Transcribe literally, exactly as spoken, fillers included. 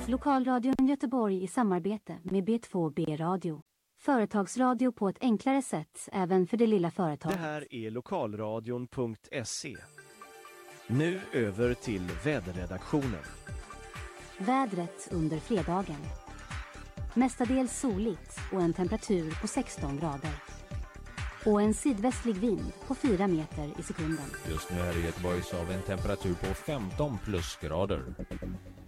Lokalradion Göteborg i samarbete med B två B Radio. Företagsradio på ett enklare sätt även för det lilla företaget. Det här är lokalradion punkt se. Nu över till väderredaktionen. Vädret under fredagen. Mestadels soligt och en temperatur på sexton grader. Och en sydvästlig vind på fyra meter i sekunden. Just nu här i Göteborg så har vi en temperatur på femton plusgrader.